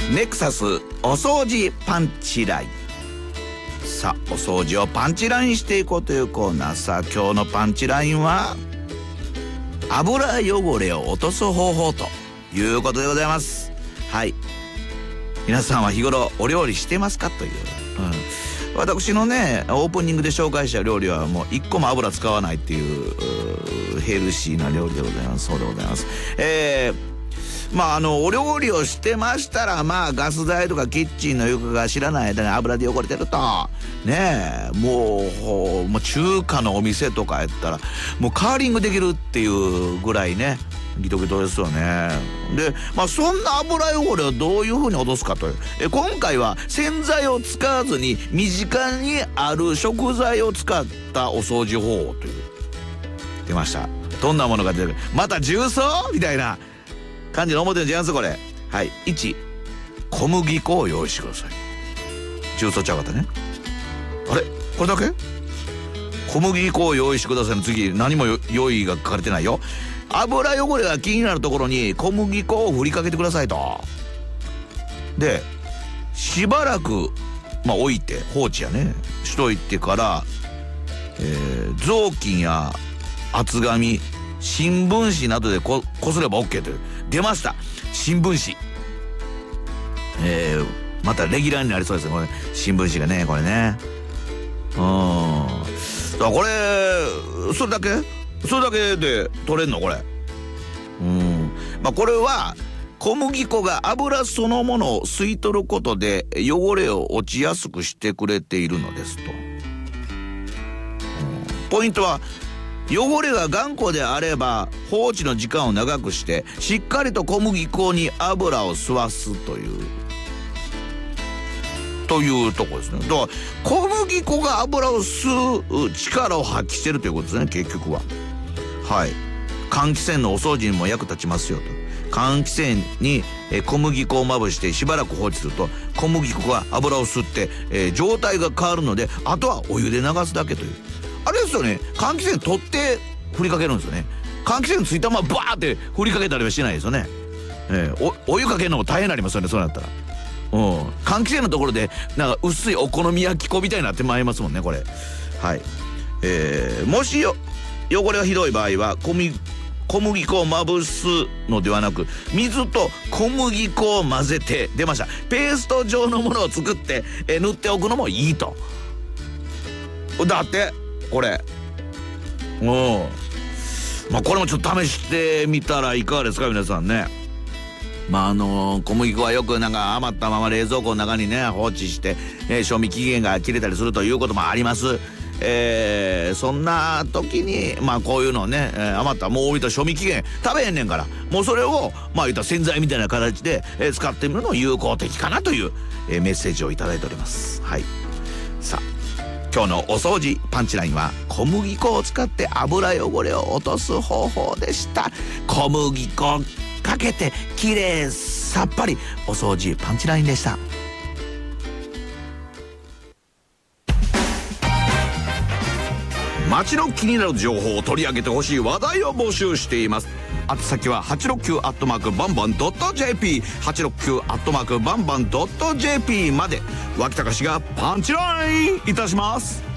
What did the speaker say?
ネクサスお掃除パンチライン。さあお掃除をパンチラインしていこうというコーナー。さあ今日のパンチラインは油汚れを落とす方法ということでございます。はい、皆さんは日頃お料理してますかという、私のねオープニングで紹介した料理はもう一個も油使わないっていうヘルシーな料理でございます。そうでございます。お料理をしてましたらガス台とかキッチンの床が知らない間に油で汚れてるとねえ、もう中華のお店とかやったらもうカーリングできるっていうぐらいねギトギトですよね。でそんな油汚れをどういう風に落とすかという、今回は洗剤を使わずに身近にある食材を使ったお掃除方法という出ました。どんなものが出る、また重曹みたいな感じの思ってるんじゃないですかこれ。はい、1、小麦粉を用意してください。重曹ちゃうかったね。あれこれだけ小麦粉を用意してくださいの次何も用意が書かれてないよ。油汚れが気になるところに小麦粉を振りかけてくださいと。でしばらく置いて放置やねしといてから、雑巾や厚紙新聞紙などでこすれば OK という出ました。新聞紙、またレギュラーになりそうですねこれ新聞紙がねこれね。だからこれそれだけで取れんのこれ。これは小麦粉が油そのものを吸い取ることで汚れを落ちやすくしてくれているのですと。ポイントは汚れが頑固であれば放置の時間を長くしてしっかりと小麦粉に油を吸わすというところですね。だから小麦粉が油を吸う力を発揮してるということですね結局は。はい、換気扇のお掃除にも役立ちますよと。換気扇に小麦粉をまぶしてしばらく放置すると小麦粉が油を吸って、状態が変わるのであとはお湯で流すだけというあれですよね。換気扇取って振りかけるんですよね。換気扇ついたままバーって振りかけたりはしないですよね。お湯かけるのも大変になりますよねそうなったら。換気扇のところでなんか薄いお好み焼き粉みたいになってまいりますもんねこれ。はい、もし汚れがひどい場合は小麦粉をまぶすのではなく水と小麦粉を混ぜて出ましたペースト状のものを作って、塗っておくのもいいと。だってこれこれもちょっと試してみたらいかがですか皆さんね。小麦粉はよくなんか余ったまま冷蔵庫の中にね放置して、賞味期限が切れたりするということもあります。そんな時にこういうのをね、余ったもう置いた賞味期限食べへんねんからもうそれを言った洗剤みたいな形で、使ってみるの有効的かなという、メッセージをいただいております。はい、さあ今日のお掃除パンチラインは小麦粉を使って油汚れを落とす方法でした。小麦粉かけてきれいさっぱりお掃除パンチラインでした。街の気になる情報を取り上げてほしい話題を募集しています。宛先は869@bamban.jp 869@bamban.jp まで。脇高氏がパンチラインいたします。